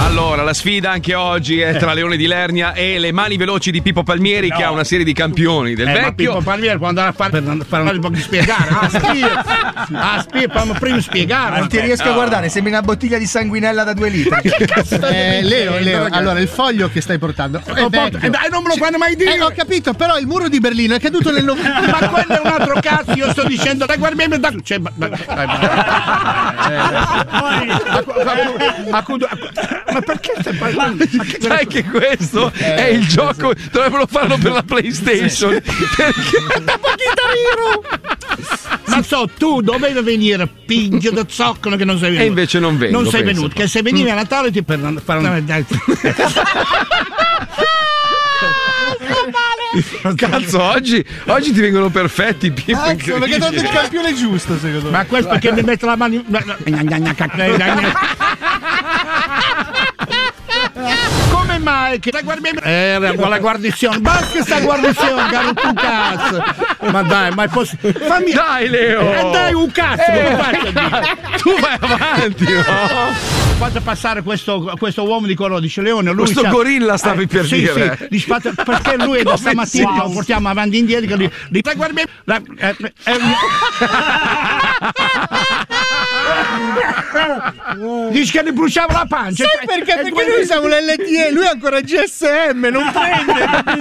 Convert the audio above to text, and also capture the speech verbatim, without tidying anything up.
Allora, la sfida anche oggi è tra Leone di Lernia e le mani veloci di Pippo Palmieri, no. che ha una serie di campioni del eh, vecchio. Ma Pippo Palmieri quando andava a fare per fare un po' di spiegare. Ah, spia, ah, spia, fammi prima spiegare. Non ti riesco no. a guardare, sembri una bottiglia di sanguinella da due litri. Ma che cazzo eh, Leo, Leo, allora il foglio che stai portando è oh, eh, dai, non me lo fanno mai dire. Eh, ho capito, però il muro di Berlino è caduto nel novembre. Ma quello è un altro cazzo, io sto dicendo, dai, guarda me da cioè, ma, ma, ma perché stai parlando? Sai che questo eh, è il gioco, dovrebbero farlo per la PlayStation. Perché ma so, tu dovevi venire pinge da zoccolo che non sei venuto. E invece non vengo. Non sei penso. venuto, che se venivi a Natale ti per fare una Cazzo, oggi, oggi ti vengono perfetti, Pippo. Cazzo, perché hai dato il campione giusto, secondo me. Ma questo perché mi mette la mano. Come mai che eh, la guarnizione, basta sta guarnizione, caro tu cazzo. Ma dai, ma è possibile. Fammi... Dai, Leo! Eh, dai un cazzo, eh, come faccio? Tu vai avanti, no? Faccio passare questo, questo uomo di colore, dice Leone. Lui questo sa... gorilla stavi eh, per sì, dire. Sì, faccio... perché lui da stamattina wow. lo portiamo avanti e indietro. Li... Li... Guarda, la... eh, eh, dice che gli bruciava la pancia. Sai perché? Perché noi siamo l'L T E, lui è ancora G S M, non prende.